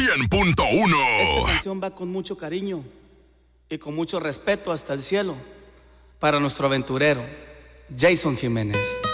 100.1. Esta canción va con mucho cariño y con mucho respeto hasta el cielo para nuestro aventurero, Jason Jiménez.